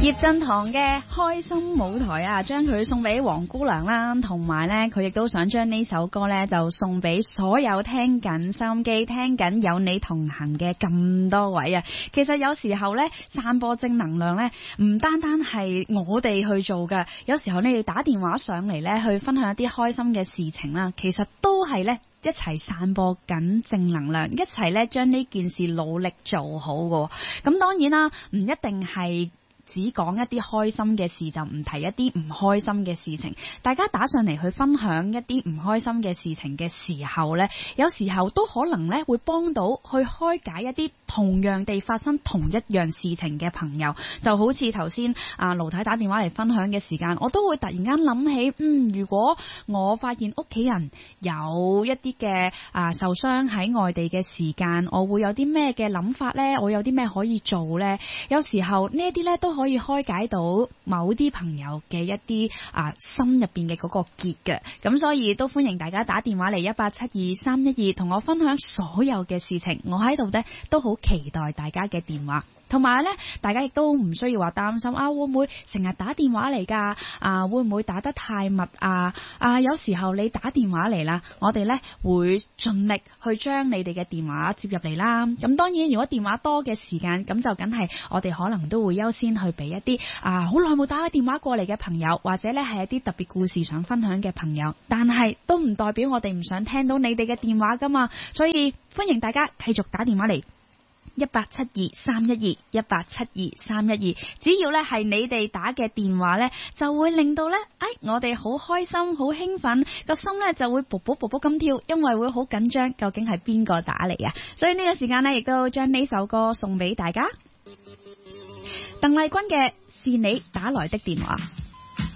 葉振棠嘅開心舞台啊，將佢送俾黃姑娘啦，同埋呢，佢亦都想將呢首歌呢就送俾所有聽緊收音機、聽緊有你同行嘅咁多位啊。其實有時候呢，散播正能量呢，唔單單係我哋去做㗎，有時候你哋打電話上嚟呢，去分享一啲開心嘅事情啦，其實都係呢，一齊散播緊正能量，一齊呢將呢件事努力做好㗎。咁當然啦，唔一定係只講一啲開心嘅事，就唔提一啲唔開心嘅事情。大家打上嚟去分享一啲唔開心嘅事情嘅時候呢，有時候都可能呢會幫到去開解一啲同樣地發生同一樣事情嘅朋友。就好似頭先盧太打電話嚟分享嘅時間，我都會突然間諗起，如果我發現屋企人有一啲嘅受傷喺外地嘅時間，我會有啲咩嘅諗法呢？我有啲咩可以做呢？有時候呢一啲呢都可以開解到某啲朋友嘅一啲心入邊嘅嗰個結嘅。咁所以都歡迎大家打電話嚟1872312同我分享所有嘅事情。我喺度呢都好期待大家嘅電話。同埋咧，大家亦都唔需要話擔心會唔會成日打電話嚟㗎？會唔會打得太密啊？有時候你打電話嚟啦，我哋咧會盡力去將你哋嘅電話接入嚟啦。咁當然，如果電話多嘅時間，咁就梗係我哋可能都會優先去俾一啲好耐冇打過電話過嚟嘅朋友，或者咧係一啲特別故事想分享嘅朋友。但係都唔代表我哋唔想聽到你哋嘅電話㗎嘛。所以歡迎大家繼續打電話嚟。1872312 1872312，只要咧係你哋打嘅電話咧，就會令到咧，我哋好開心、好興奮，個心咧就會卜卜卜卜咁跳，因為會好緊張，究竟係邊個打嚟啊？所以呢個時間咧，亦都將呢首歌送俾大家。鄧麗君嘅是你打來的電話。